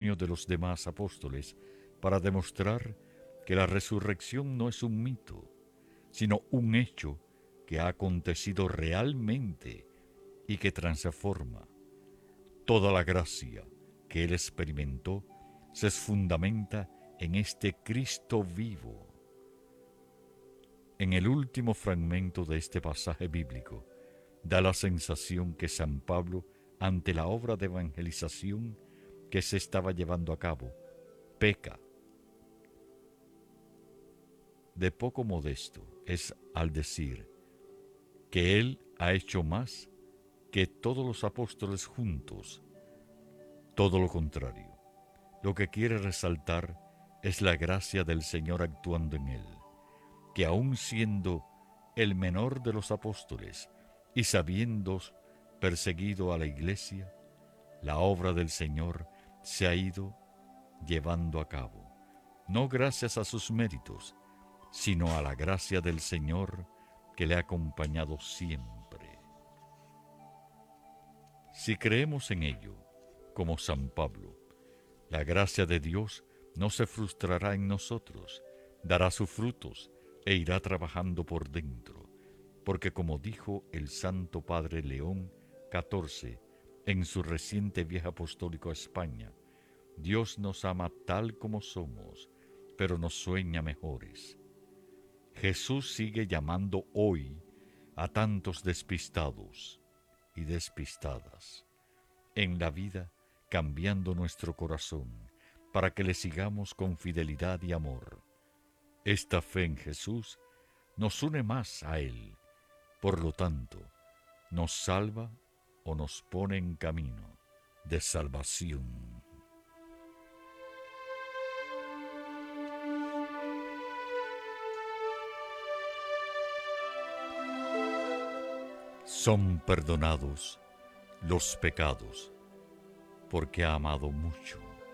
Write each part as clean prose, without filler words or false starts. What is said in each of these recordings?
testimonio de los demás apóstoles para demostrar que la resurrección no es un mito, sino un hecho que ha acontecido realmente y que transforma. Toda la gracia que él experimentó se fundamenta en este Cristo vivo. En el último fragmento de este pasaje bíblico, da la sensación que San Pablo, ante la obra de evangelización que se estaba llevando a cabo, peca. De poco modesto es al decir que él ha hecho más que todos los apóstoles juntos. Todo lo contrario. Lo que quiere resaltar es la gracia del Señor actuando en él, que aun siendo el menor de los apóstoles y sabiendo perseguido a la iglesia, la obra del Señor se ha ido llevando a cabo, no gracias a sus méritos, sino a la gracia del Señor que le ha acompañado siempre. Si creemos en ello, como San Pablo, la gracia de Dios no se frustrará en nosotros, dará sus frutos e irá trabajando por dentro, porque como dijo el Santo Padre León XIV en su reciente viaje apostólico a España, Dios nos ama tal como somos, pero nos sueña mejores. Jesús sigue llamando hoy a tantos despistados y despistadas en la vida, cambiando nuestro corazón para que le sigamos con fidelidad y amor. Esta fe en Jesús nos une más a Él, por lo tanto, nos salva o nos pone en camino de salvación. Son perdonados los pecados porque ha amado mucho.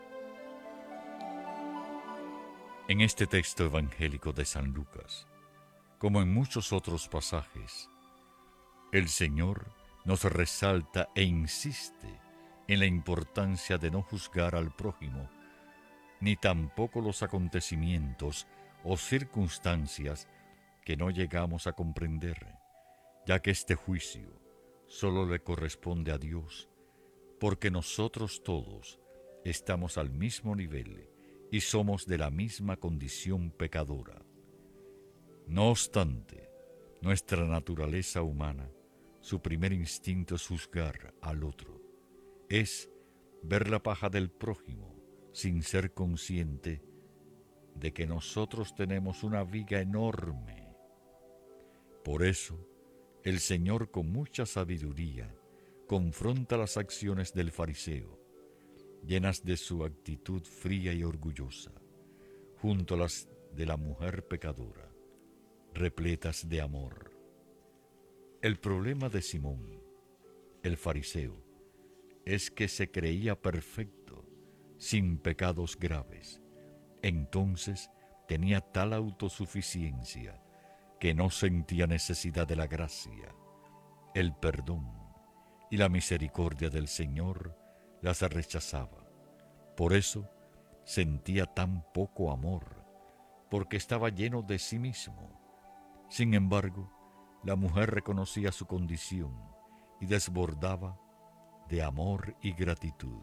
En este texto evangélico de San Lucas, como en muchos otros pasajes, el Señor nos resalta e insiste en la importancia de no juzgar al prójimo, ni tampoco los acontecimientos o circunstancias que no llegamos a comprender, ya que este juicio solo le corresponde a Dios, porque nosotros todos estamos al mismo nivel y somos de la misma condición pecadora. No obstante, nuestra naturaleza humana, su primer instinto es juzgar al otro, es ver la paja del prójimo sin ser consciente de que nosotros tenemos una viga enorme. Por eso, el Señor con mucha sabiduría confronta las acciones del fariseo, llenas de su actitud fría y orgullosa, junto a las de la mujer pecadora, repletas de amor. El problema de Simón, el fariseo, es que se creía perfecto, sin pecados graves. Entonces tenía tal autosuficiencia que no sentía necesidad de la gracia, el perdón y la misericordia del Señor las rechazaba. Por eso sentía tan poco amor, porque estaba lleno de sí mismo. Sin embargo, la mujer reconocía su condición y desbordaba de amor y gratitud.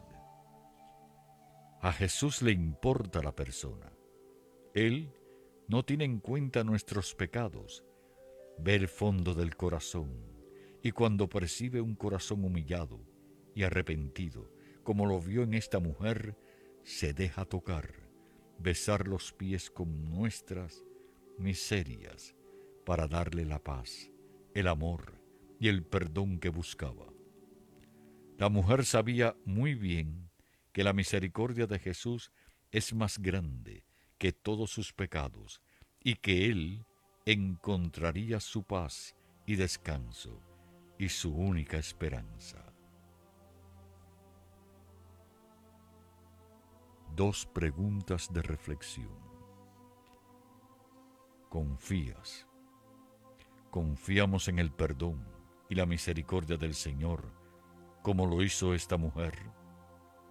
A Jesús le importa la persona. Él no tiene en cuenta nuestros pecados, ve el fondo del corazón, y cuando percibe un corazón humillado y arrepentido, como lo vio en esta mujer, se deja tocar, besar los pies con nuestras miserias, para darle la paz, el amor y el perdón que buscaba. La mujer sabía muy bien que la misericordia de Jesús es más grande que todos sus pecados y que Él encontraría su paz y descanso y su única esperanza. Dos preguntas de reflexión. ¿Confías? ¿Confiamos en el perdón y la misericordia del Señor como lo hizo esta mujer?